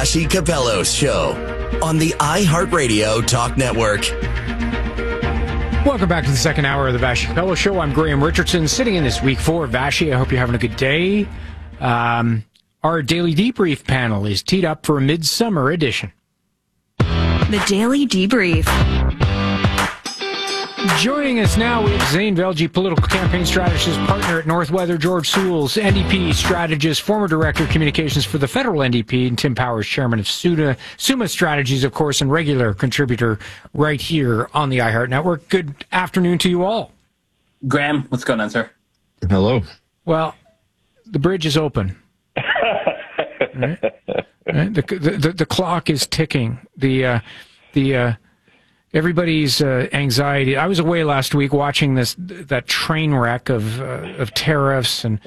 Vassy Capello's show on the iHeartRadio Talk Network. Welcome back to the second hour of the Vassy Capello Show. I'm Graham Richardson, sitting in this week for Vassy. I hope you're having a good day. Our Daily Debrief panel is teed up for a midsummer edition. The Daily Debrief. Joining us now, we have Zane Velji, political campaign strategist, partner at Northweather, George Sewells, NDP strategist, former director of communications for the federal NDP, and Tim Powers, chairman of Summa Strategies, of course, and regular contributor right here on the iHeart Network. Good afternoon to you all. Graham, what's going on, sir? Hello. Well, the bridge is open. Right? The clock is ticking. Everybody's anxiety. I was away last week watching that train wreck of tariffs, and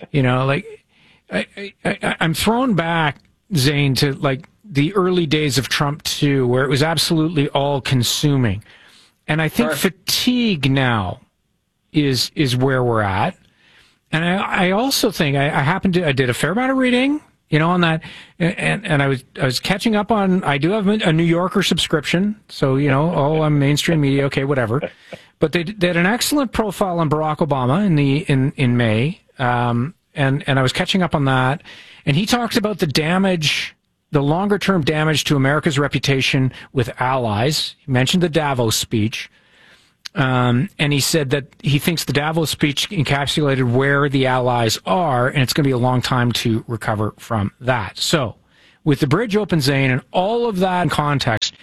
I'm thrown back, Zane, to like the early days of Trump 2, where it was absolutely all consuming, and I think fatigue now is where we're at, and I also think I did a fair amount of reading. On that, and I was catching up on. I do have a New Yorker subscription, so I'm mainstream media, okay, whatever. But they had an excellent profile on Barack Obama in May, and I was catching up on that, and he talked about the damage, the longer term damage to America's reputation with allies. He mentioned the Davos speech. And he said that he thinks the Davos speech encapsulated where the allies are, and it's going to be a long time to recover from that. So, with the bridge open, Zane, and all of that in context,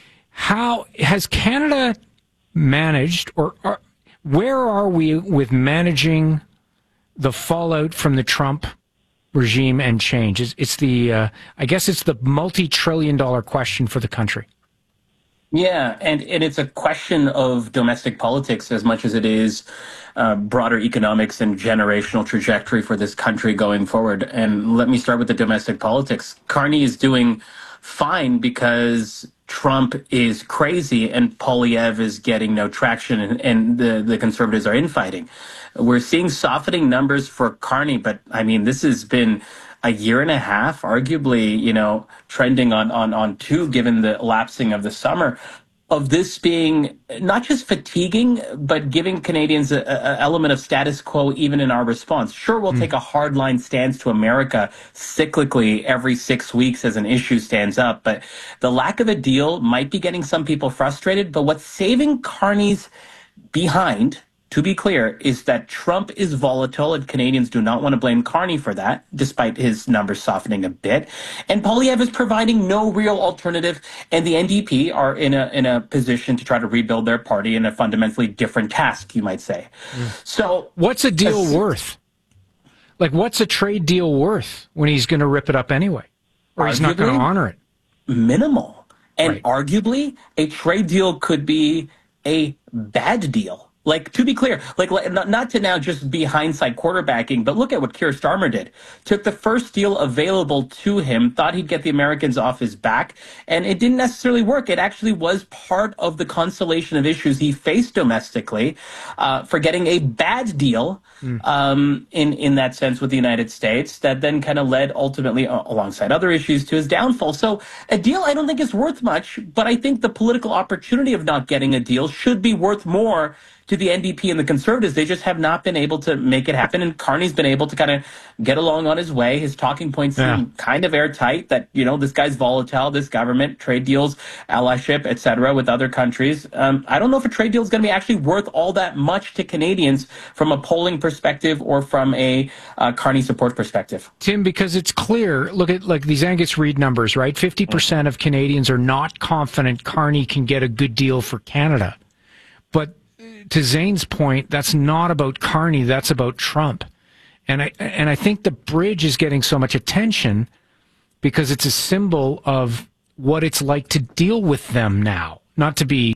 how has Canada managed, or where are we with managing the fallout from the Trump regime and change? It's the multi-trillion-dollar question for the country. Yeah, and it's a question of domestic politics as much as it is broader economics and generational trajectory for this country going forward. And let me start with the domestic politics. Carney is doing fine because Trump is crazy and Poilievre is getting no traction, and the conservatives are infighting. We're seeing softening numbers for Carney, but I mean, this has been a year and a half, arguably, trending on 2, given the lapsing of the summer, of this being not just fatiguing, but giving Canadians an element of status quo even in our response. Sure, we'll take a hardline stance to America cyclically every 6 weeks as an issue stands up, but the lack of a deal might be getting some people frustrated. But what's saving Carney's behind, to be clear, is that Trump is volatile, and Canadians do not want to blame Carney for that, despite his numbers softening a bit. And Poilievre is providing no real alternative, and the NDP are in a position to try to rebuild their party in a fundamentally different task, you might say. So, what's a deal worth? Like, what's a trade deal worth when he's going to rip it up anyway, or he's not going to honor it? Minimal, and arguably, a trade deal could be a bad deal. Like, to be clear, not to now just be hindsight quarterbacking, but look at what Keir Starmer did. Took the first deal available to him, thought he'd get the Americans off his back, and it didn't necessarily work. It actually was part of the constellation of issues he faced domestically for getting a bad deal in that sense with the United States that then kind of led ultimately, alongside other issues, to his downfall. So a deal I don't think is worth much, but I think the political opportunity of not getting a deal should be worth more to the NDP and the Conservatives. They just have not been able to make it happen, and Carney's been able to kind of get along on his way. His talking points seem kind of airtight, that, this guy's volatile, this government, trade deals, allyship, etc. with other countries. I don't know if a trade deal is going to be actually worth all that much to Canadians from a polling perspective or from a Carney support perspective. Tim, because it's clear, look at these Angus Reid numbers, right? 50% of Canadians are not confident Carney can get a good deal for Canada. But to Zane's point, that's not about Carney, that's about Trump. And I think the bridge is getting so much attention because it's a symbol of what it's like to deal with them now. Not to be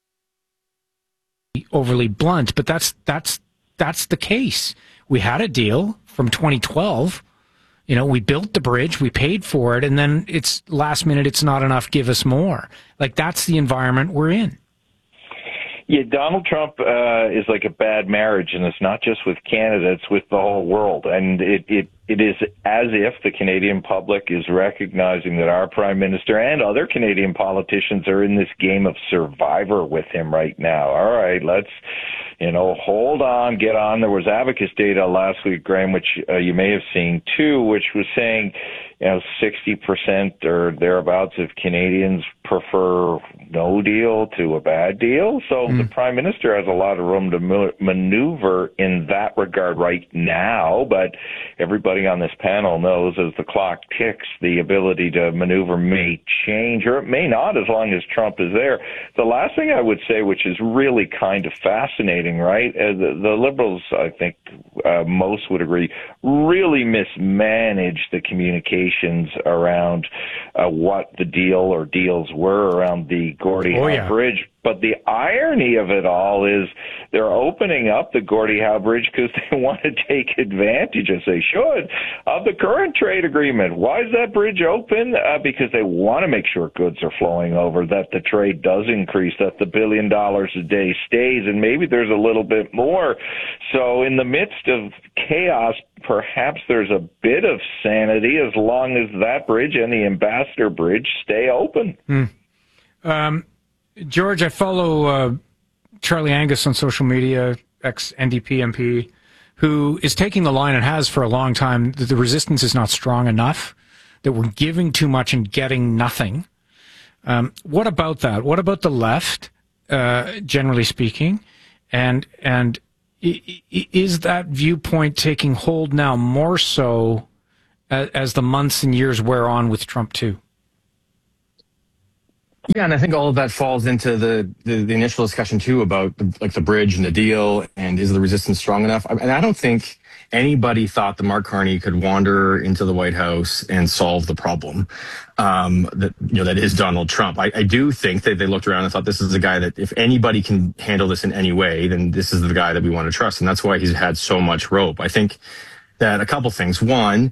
overly blunt, but that's the case. We had a deal from 2012. We built the bridge, we paid for it, and then it's last minute, it's not enough, give us more. That's the environment we're in. Yeah, Donald Trump is like a bad marriage, and it's not just with Canada, it's with the whole world. And it it is as if the Canadian public is recognizing that our Prime Minister and other Canadian politicians are in this game of survivor with him right now. All right, let's, hold on, get on. There was Abacus data last week, Graham, which you may have seen too, which was saying, 60% or thereabouts of Canadians prefer no deal to a bad deal. So the Prime Minister has a lot of room to maneuver in that regard right now. But everybody on this panel knows as the clock ticks, the ability to maneuver may change, or it may not as long as Trump is there. The last thing I would say, which is really kind of fascinating, right? The Liberals, I think most would agree, really mismanaged the communications around what the deal or deals were around the Gordie Howe Bridge. But the irony of it all is they're opening up the Gordie Howe Bridge because they want to take advantage, as they should, of the current trade agreement. Why is that bridge open? Because they want to make sure goods are flowing over, that the trade does increase, that the $1 billion a day stays, and maybe there's a little bit more. So in the midst of chaos, perhaps there's a bit of sanity as long as that bridge and the Ambassador Bridge stay open. George, I follow Charlie Angus on social media, ex-NDP MP, who is taking the line and has for a long time that the resistance is not strong enough, that we're giving too much and getting nothing. What about that? What about the left, generally speaking? And is that viewpoint taking hold now more so as the months and years wear on with Trump too? Yeah, and I think all of that falls into the initial discussion too about the bridge and the deal, and is the resistance strong enough? And I don't think anybody thought that Mark Carney could wander into the White House and solve the problem that is Donald Trump. I do think that they looked around and thought, this is a guy that if anybody can handle this in any way, then this is the guy that we want to trust, and that's why he's had so much rope. I think that a couple things. One,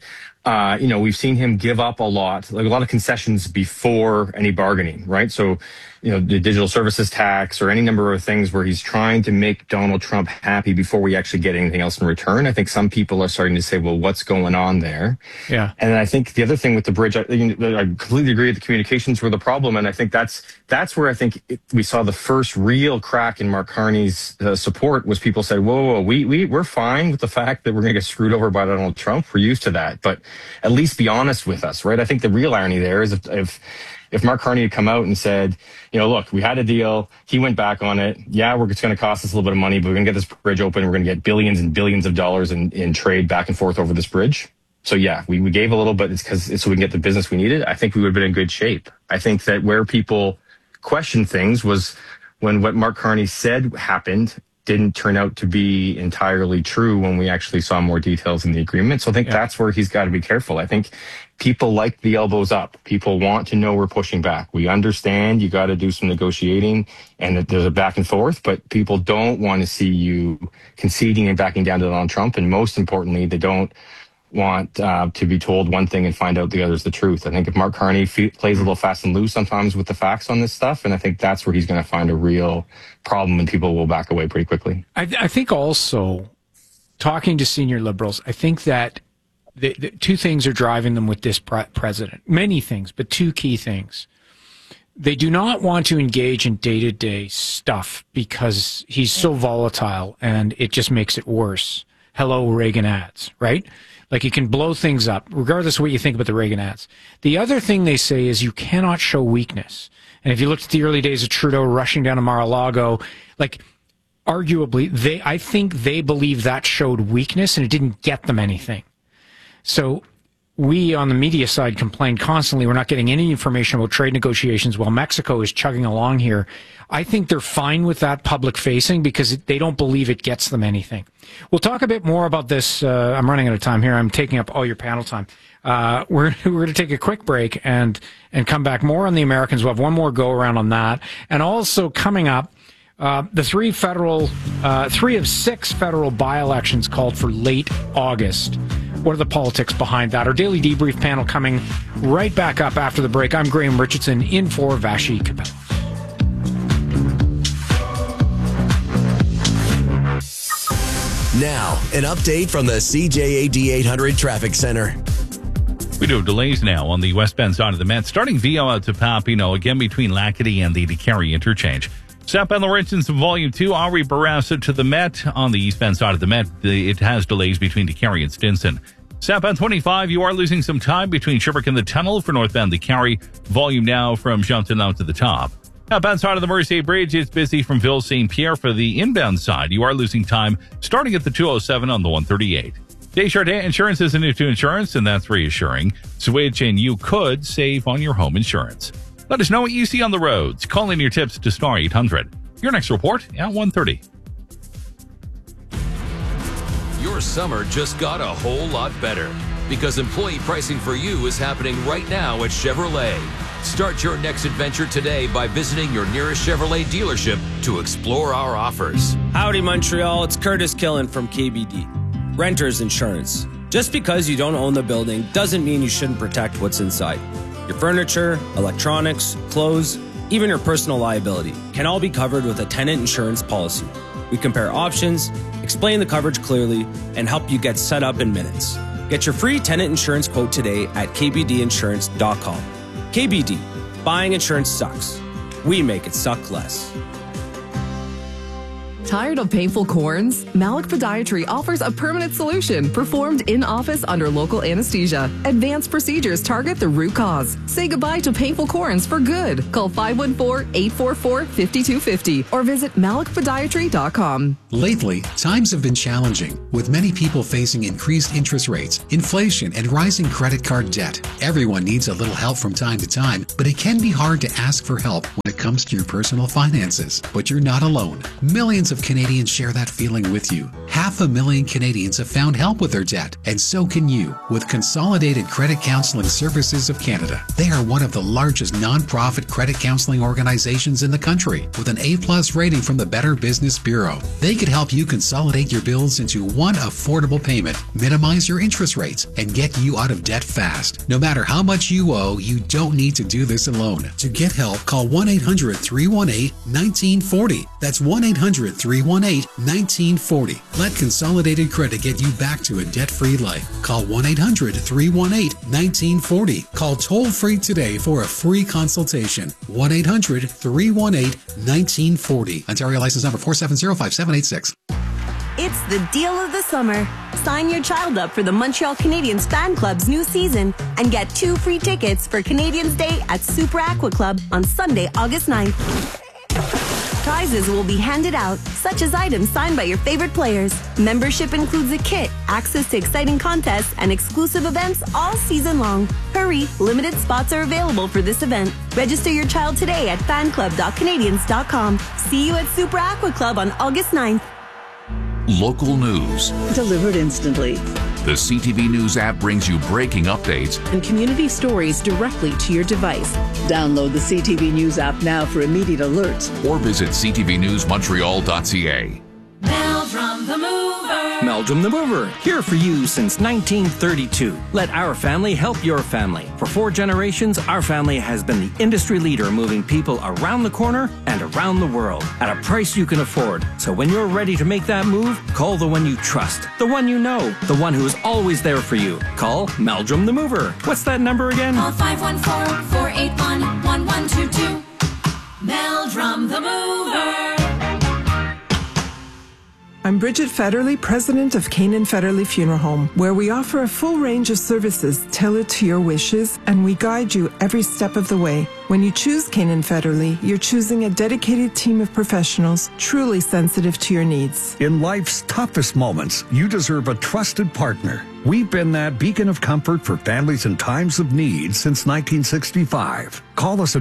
we've seen him give up a lot of concessions before any bargaining, right? So, the digital services tax or any number of things where he's trying to make Donald Trump happy before we actually get anything else in return. I think some people are starting to say, well, what's going on there? Yeah. And then I think the other thing with the bridge, I completely agree the communications were the problem. And I think that's where I think we saw the first real crack in Mark Carney's support was people said, whoa, we're fine with the fact that we're going to get screwed over by Donald Trump. We're used to that, but at least be honest with us, right? I think the real irony there is if Mark Carney had come out and said, look, we had a deal, he went back on it. Yeah, it's going to cost us a little bit of money, but we're going to get this bridge open. We're going to get billions and billions of dollars in trade back and forth over this bridge. So yeah, we gave a little bit so we can get the business we needed. I think we would have been in good shape. I think that where people questioned things was when what Mark Carney said happened didn't turn out to be entirely true when we actually saw more details in the agreement. So I think that's where he's got to be careful. I think people like the elbows up. People want to know we're pushing back. We understand you got to do some negotiating and that there's a back and forth, but people don't want to see you conceding and backing down to Donald Trump. And most importantly, they don't want to be told one thing and find out the other's the truth. I think if Mark Carney plays a little fast and loose sometimes with the facts on this stuff, and I think that's where he's going to find a real problem and people will back away pretty quickly. I think also, talking to senior Liberals, I think that the two things are driving them with this president. Many things, but two key things. They do not want to engage in day-to-day stuff because he's so volatile and it just makes it worse. Hello, Reagan ads, right? Like, you can blow things up, regardless of what you think about the Reagan ads. The other thing they say is you cannot show weakness. And if you looked at the early days of Trudeau rushing down to Mar-a-Lago, arguably, I think they believe that showed weakness and it didn't get them anything. So we on the media side complain constantly we're not getting any information about trade negotiations while Mexico is chugging along here. I think they're fine with that public facing because they don't believe it gets them anything. We'll talk a bit more about this. I'm running out of time here. I'm taking up all your panel time. We're going to take a quick break and come back more on the Americans. We'll have one more go around on that. And also coming up, the three of 6 federal by-elections called for late August. What are the politics behind that? Our daily debrief panel coming right back up after the break. I'm Graham Richardson in for Vassy Kapelos. Now, an update from the CJAD 800 Traffic Center. We do have delays now on the westbound side of the Met, starting via to Papineau, again between Lackady and the DeCarry interchange. Southbound Laurentians Volume 2, Henri Bourassa to the Met. On the eastbound side of the Met, it has delays between DeCarry and Stinson. Southbound 25, you are losing some time between Sherbrooke and the Tunnel for northbound DeCarry. Volume now from Jeantown to the top. Outbound side of the Mercier Bridge, it's busy from Ville St. Pierre. For the inbound side, you are losing time starting at the 207 on the 138. Desjardins Insurance is new to insurance, and that's reassuring. Switch and you could save on your home insurance. Let us know what you see on the roads. Call in your tips to Star 800. Your next report at 1:30. Your summer just got a whole lot better because employee pricing for you is happening right now at Chevrolet. Start your next adventure today by visiting your nearest Chevrolet dealership to explore our offers. Howdy, Montreal. It's Curtis Killen from KBD. Renters Insurance. Just because you don't own the building doesn't mean you shouldn't protect what's inside. Your furniture, electronics, clothes, even your personal liability can all be covered with a tenant insurance policy. We compare options, explain the coverage clearly, and help you get set up in minutes. Get your free tenant insurance quote today at kbdinsurance.com. KBD, buying insurance sucks. We make it suck less. Tired of painful corns? Malik Podiatry offers a permanent solution performed in office under local anesthesia. Advanced procedures target the root cause. Say goodbye to painful corns for good. Call 514-844-5250 or visit malikpodiatry.com. Lately, times have been challenging, with many people facing increased interest rates, inflation, and rising credit card debt. Everyone needs a little help from time to time, but it can be hard to ask for help when it comes to your personal finances. But you're not alone. Millions of Canadians share that feeling with you. 500,000 Canadians have found help with their debt, and so can you with Consolidated Credit Counseling Services of Canada. They are one of the largest non-profit credit counseling organizations in the country, with an A+ rating from the Better Business Bureau. They could help you consolidate your bills into one affordable payment, minimize your interest rates, and get you out of debt fast. No matter how much you owe, you don't need to do this alone. To get help, call 1-800-318-1940. That's 1-800-318-1940. Let Consolidated Credit get you back to a debt-free life. Call 1-800-318-1940. Call toll-free today for a free consultation. 1-800-318-1940. Ontario license number 4705786. It's the deal of the summer. Sign your child up for the Montreal Canadiens Fan Club's new season and get 2 free tickets for Canadians Day at Super Aqua Club on Sunday, August 9th. Prizes will be handed out, such as items signed by your favorite players. Membership includes a kit, access to exciting contests, and exclusive events all season long. Hurry, limited spots are available for this event. Register your child today at fanclub.canadians.com. See you at Super Aqua Club on August 9th. Local news. Delivered instantly. The CTV News app brings you breaking updates and community stories directly to your device. Download the CTV News app now for immediate alerts. Or visit ctvnewsmontreal.ca. Meldrum the Mover. Meldrum the Mover, here for you since 1932. Let our family help your family. For 4 generations, our family has been the industry leader moving people around the corner and around the world at a price you can afford. So when you're ready to make that move, call the one you trust, the one you know, the one who is always there for you. Call Meldrum the Mover. What's that number again? Call 514-481-1122. Meldrum the Mover. I'm Bridget Federley, president of Canaan Federley Funeral Home, where we offer a full range of services tailored to your wishes, and we guide you every step of the way. When you choose Canaan Federley, you're choosing a dedicated team of professionals truly sensitive to your needs. In life's toughest moments, you deserve a trusted partner. We've been that beacon of comfort for families in times of need since 1965. Call us at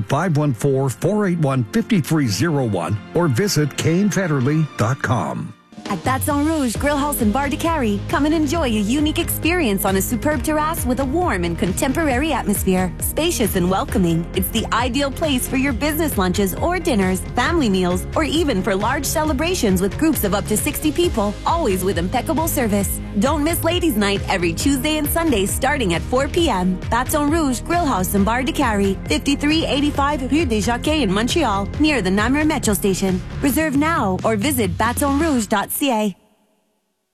514-481-5301 or visit canefederley.com. At Baton Rouge Grill House and Bar de Carrie, come and enjoy a unique experience on a superb terrace with a warm and contemporary atmosphere. Spacious and welcoming, it's the ideal place for your business lunches or dinners, family meals, or even for large celebrations with groups of up to 60 people, always with impeccable service. Don't miss Ladies' Night every Tuesday and Sunday starting at 4 p.m. Baton Rouge Grill House and Bar de Carrie, 5385 Rue des Jockeys in Montreal, near the Namur Metro Station. Reserve now or visit batonrouge.ca.